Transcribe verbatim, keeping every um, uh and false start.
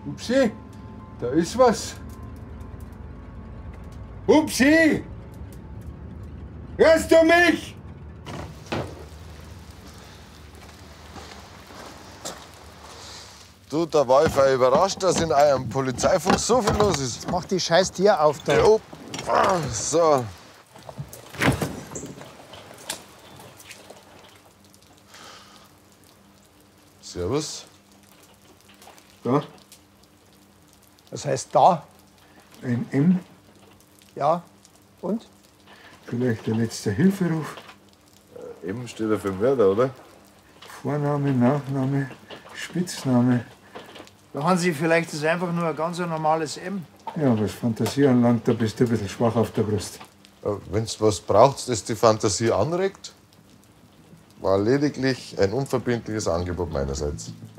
Upsi, da ist was. Upsi! Hörst du mich? Du, da war ich voll überrascht, dass in eurem Polizeifunk so viel los ist. Jetzt mach die scheiß Tür auf da. Ja, so. Servus. Da, Was heißt da? ein M. Ja. Und? Vielleicht der letzte Hilferuf. Eben steht er für Mörder, oder? Vorname, Nachname, Spitzname. Da haben Sie vielleicht ist einfach nur ein ganz normales M. Ja, was Fantasie anlangt, da bist du ein bisschen schwach auf der Brust. Wenn du was braucht, das die Fantasie anregt, war lediglich ein unverbindliches Angebot meinerseits.